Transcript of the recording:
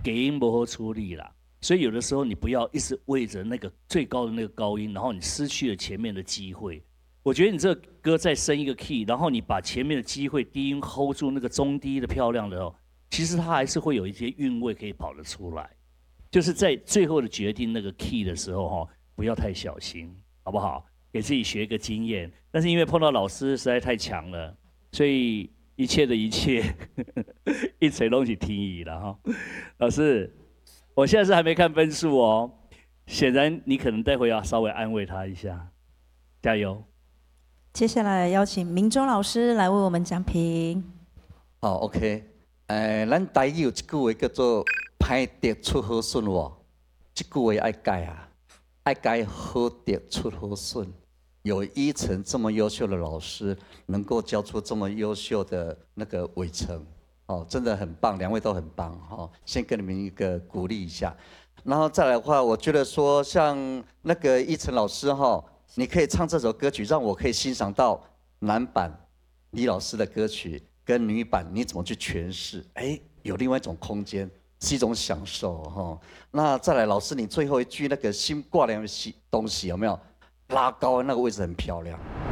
给音不好处理啦。所以有的时候你不要一直为着那个最高的那个高音，然后你失去了前面的机会。我觉得你这个歌再升一个 key， 然后你把前面的机会低音 hold 住那个中低的漂亮的哦，其实它还是会有一些韵味可以跑得出来。就是在最后的决定那个 key 的时候哈，不要太小心，好不好？给自己学一个经验。但是因为碰到老师实在太强了，所以一切的一切一切都是天意了哈。老师，我现在是还没看分数哦，显然你可能待会要稍微安慰他一下，加油。 接下来邀请明忠老师来为我们讲评。 好 ，OK， 咱台语有一句话叫做“歹得出好顺”喎，这句话爱改啊，爱改好得出好顺。有依晨这么优秀的老师，能够教出这么优秀的那个伟成，哦，真的很棒，两位都很棒，哦，先给你们一个鼓励一下。然后再来的话，我觉得说像那个依晨老师哈，你可以唱这首歌曲，让我可以欣赏到男版李老师的歌曲跟女版你怎么去诠释，哎，有另外一种空间，是一种享受哈。那再来，老师你最后一句那个心挂两个东西有没有拉高那个位置很漂亮？